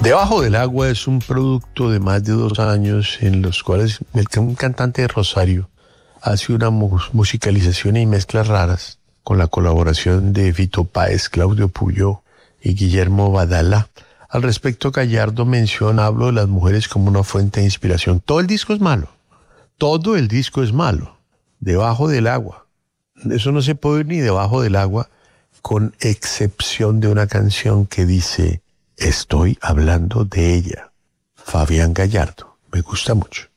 Debajo del agua es un producto de más de 2 años en los cuales un cantante de Rosario hace una musicalización y mezclas raras con la colaboración de Fito Páez, Claudio Puyó y Guillermo Badala. Al respecto, Gallardo menciona, hablo de las mujeres como una fuente de inspiración. Todo el disco es malo. Todo el disco es malo. Debajo del agua. Eso no se puede ir ni debajo del agua, con excepción de una canción que dice: estoy hablando de ella. Fabián Gallardo. Me gusta mucho.